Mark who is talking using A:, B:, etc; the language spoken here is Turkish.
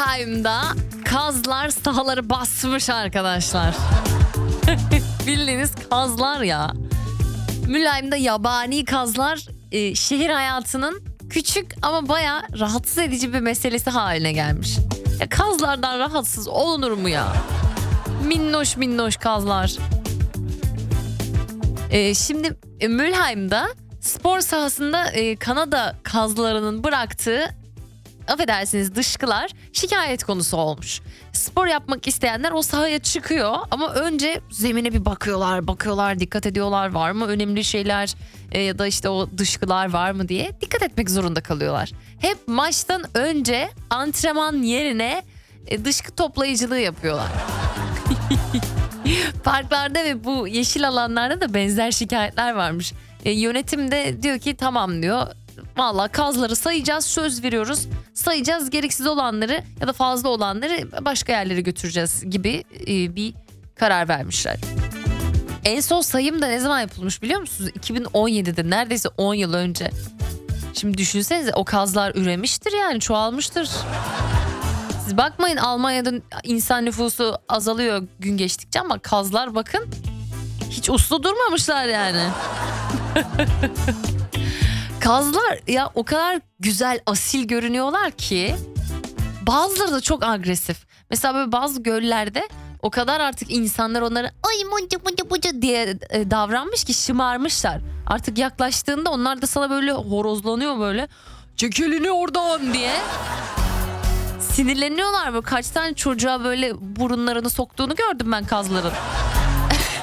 A: Mülheim'da kazlar sahaları basmış arkadaşlar. Bildiğiniz kazlar ya. Mülheim'de yabani kazlar şehir hayatının küçük ama bayağı rahatsız edici bir meselesi haline gelmiş. Ya kazlardan rahatsız olunur mu ya? Minnoş minnoş kazlar. Şimdi Mülheim'da spor sahasında Kanada kazlarının bıraktığı, affedersiniz, dışkılar şikayet konusu olmuş. Spor yapmak isteyenler o sahaya çıkıyor ama önce zemine bir bakıyorlar, dikkat ediyorlar, var mı önemli şeyler ya da işte o dışkılar var mı diye dikkat etmek zorunda kalıyorlar. Hep maçtan önce antrenman yerine dışkı toplayıcılığı yapıyorlar. Parklarda ve bu yeşil alanlarda da benzer şikayetler varmış. Yönetim de diyor ki tamam diyor. Valla kazları sayacağız, söz veriyoruz. Sayacağız, gereksiz olanları ya da fazla olanları başka yerlere götüreceğiz gibi bir karar vermişler. En son sayım da ne zaman yapılmış biliyor musunuz? 2017'de, neredeyse 10 yıl önce. Şimdi düşünsenize, o kazlar üremiştir yani, çoğalmıştır. Siz bakmayın, Almanya'da insan nüfusu azalıyor gün geçtikçe ama kazlar bakın hiç uslu durmamışlar yani. Kazlar ya o kadar güzel, asil görünüyorlar ki bazıları da çok agresif. Mesela böyle bazı göllerde o kadar artık insanlar onlara ay mıncı diye davranmış ki şımarmışlar. Artık yaklaştığında onlar da sana böyle horozlanıyor, böyle çek elini oradan diye. Sinirleniyorlar, böyle kaç tane çocuğa böyle burunlarını soktuğunu gördüm ben kazların.